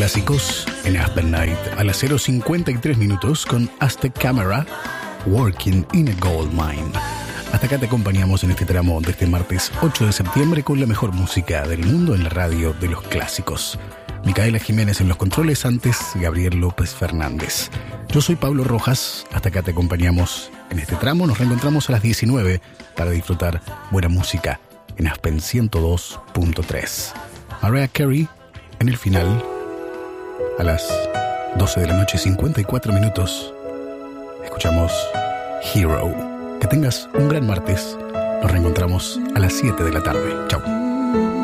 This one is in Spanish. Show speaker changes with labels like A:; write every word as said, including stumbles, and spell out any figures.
A: clásicos en Aspen Night a las cero cincuenta y tres minutos con Aztec Camera, Working in a Gold Mine. Hasta acá te acompañamos en este tramo de este martes ocho de septiembre con la mejor música del mundo en la radio de los clásicos. Micaela Jiménez en los controles, antes Gabriel López Fernández. Yo soy Pablo Rojas, hasta acá te acompañamos en este tramo. Nos reencontramos a las diecinueve para disfrutar buena música en Aspen ciento dos punto tres. Mariah Carey en el final a las doce de la noche, cincuenta y cuatro minutos. Escuchamos Hero. Que tengas un gran martes. Nos reencontramos a las siete de la tarde. Chau.